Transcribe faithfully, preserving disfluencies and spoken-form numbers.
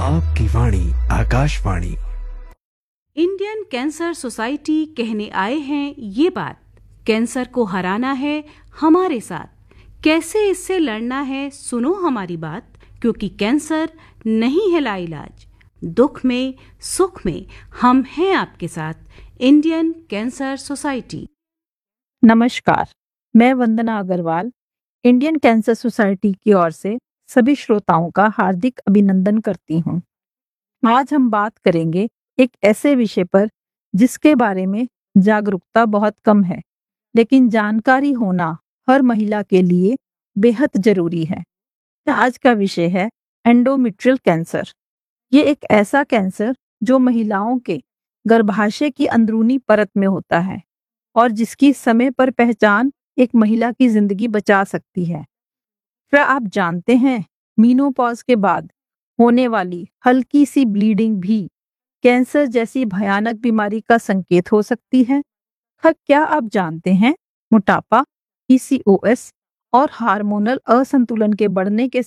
आपकी वाणी Akashvani. Indian cancer society कहने आए हैं ये बात, कैंसर को हराना है हमारे साथ, कैसे इससे लड़ना है सुनो हमारी बात, क्योंकि कैंसर नहीं है लाइलाज, दुख में सुख में हम हैं आपके साथ। Indian cancer society. नमस्कार, मैं वंदना अग्रवाल इंडियन कैंसर सोसाइटी की ओर से सभी श्रोताओं का हार्दिक अभिनंदन करती हूँ। आज हम बात करेंगे एक ऐसे विषय पर जिसके बारे में जागरूकता बहुत कम है, लेकिन जानकारी होना हर महिला के लिए बेहद जरूरी है। आज का विषय है एंडोमेट्रियल कैंसर। ये एक ऐसा कैंसर जो महिलाओं के गर्भाशय की अंदरूनी परत में होता है और जिसकी समय पर पहचान एक महिला की जिंदगी बचा सकती है। क्या आप जानते हैं मीनोपॉज के बाद होने वाली हल्की सी ब्लीडिंग भी कैंसर जैसी भयानक बीमारी का संकेत हो सकती है? क्या आप जानते हैं मोटापा, पी सी ओ एस और हार्मोनल असंतुलन के बढ़ने के